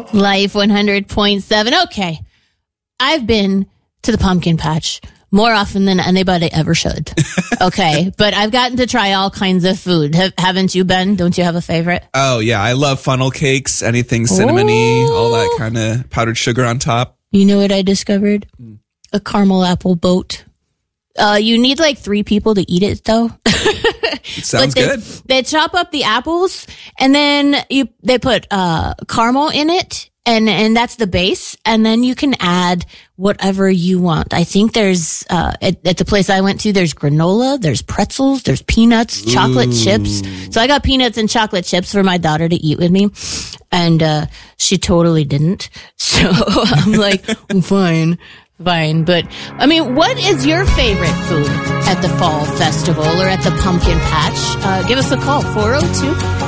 Life 100.7. Okay. I've been to the pumpkin patch more often than anybody ever should. Okay. But I've gotten to try all kinds of food. Haven't you been? Don't you have a favorite? Oh, yeah. I love funnel cakes, anything cinnamony, all that kind of powdered sugar on top. You know what I discovered? A caramel apple boat. You need like 3 people to eat it, though. It sounds good. They chop up the apples, and then they put caramel in it, and that's the base. And then you can add whatever you want. I think there's at the place I went to, there's granola, there's pretzels, there's peanuts, chocolate chips. So I got peanuts and chocolate chips for my daughter to eat with me, and she totally didn't. So I'm like, fine. But, I mean, what is your favorite food at the Fall Festival or at the Pumpkin Patch? Give us a call, 402